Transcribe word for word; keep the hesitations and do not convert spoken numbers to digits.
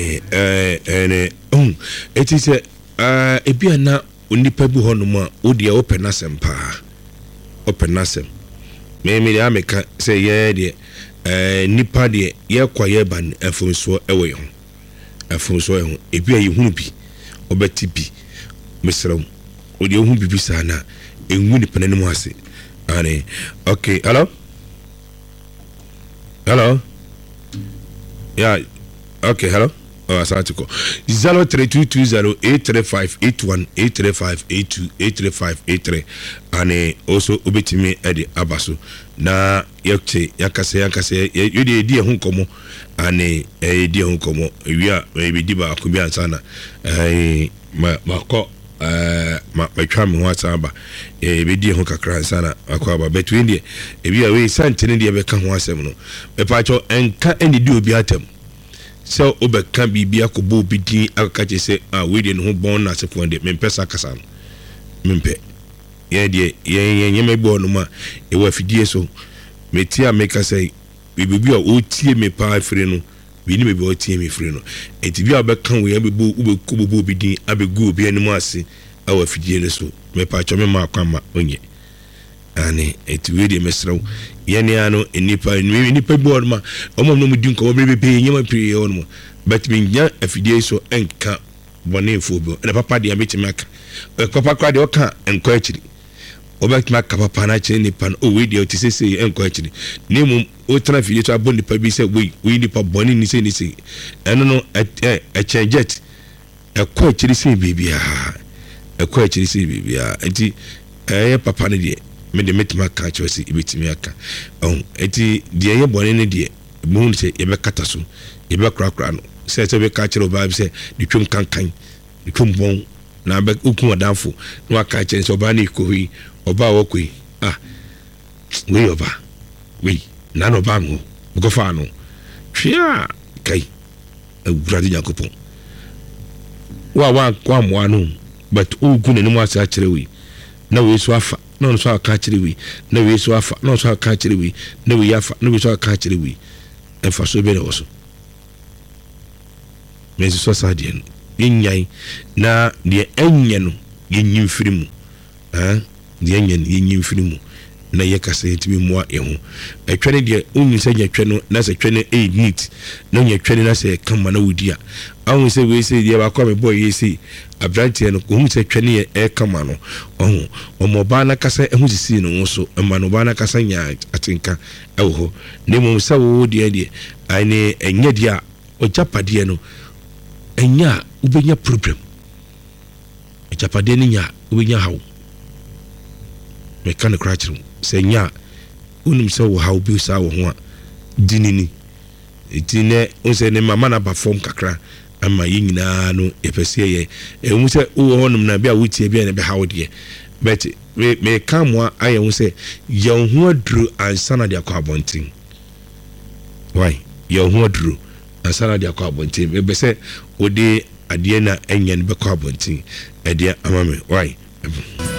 eh eh um it is a uh ebia na onipa bi ho no ma wo de open asem pa open asem me me ya meka say ye de eh nipa de ye kwaye ban afumso ewe ho afumso ewe ho ebia ye hunu bi obeti bi mesram o de hu bibi sana enwu nipa nanim ase ane okay hello hello yeah okay hello oh asatiko zero three two two zero eight three five eight one eight three five eight two eight three five eight three ane also obetimi ede abaso na yakche yakase yakase yedi edi ehun komo ane edi ehun komo ewia e di ba akobia ansana eh ma mako eh ma matwa me ho asaba e be di ehun kakra ansana akwaba between die ewia we santene die be ka ho asem no be pacho enka eni di obi atem so obeka bibia ko bo bidin akaka che se ah we de no ho bon na sefo de mempesa kasa no mempe ye de ye ye me bo no ma e wa fidie so metia meka say bibia o tie me pa afre no we ni me bo tie me free no enti bia obeka we abebu ubeku bo bidin abegu obi animu ase awa fidie ne so me pa cho me ma kwama onye ane eti we de mesraw yene ano enipa enipa bo no ma omo no mudin ko be be nyama pii ono mo but me nya afidie so enka bone fobio na papa de ameti maka papa kwa de oka enko akiri obet maka papa na akiri nipa no o we de otisese enko akiri nemu o tra fidie so abon nipa bi se we we nipa bone ni se ni se eno no e changet ekọ akiri se bibia ekọ akiri se bibia enti eh papa ne de me de metima ka chosi ibetimi aka on eti de ye bone ne de mu se ye be kata so ye be kra kra no se se be ka chiro ba bi se de twum kankan de twum bon na be ukun adanfo no aka chen so ba na ikohi oba wo koi ah we oba we na no ba mo go fa no twia kai agurade yakopon wa wa kwa mo anu but ugun ne mo asa kire we na we so afa no so aka kire we na we so afa no so aka kire we na we afa na we so aka kire we enfa so be no so me so sadien yinyai na de enye no yinyim firimu eh de enye no yinyim firimu na yekasa yetimi moa ehu etwene de onyi se nyetwe no na se twene e neat na nyetwe na se kama na wudia awon se we se de ba kwa me boy yesi abrantie no ko se twene e kama no ohun omoba na kasa ehu sisi no so ema no ba na kasa nya atinka ewo ne mo sa wo de de ane enye de a ojapade no enya ubenya problem ojapade ni nya ubenya hawo mekane krachru senya unum se wo hawo bi sa wo ho a dinini etine onse ne mama na ba form kakra ama yingina no epese ye emu se wo honum na bia wutie bia ne be hawo de but me me kamwa aye wo se ye ho aduru ansana de akwa bontin why ye ho aduru ansana de akwa bontin me be se odi ade na enyen be kwa bontin ade amame why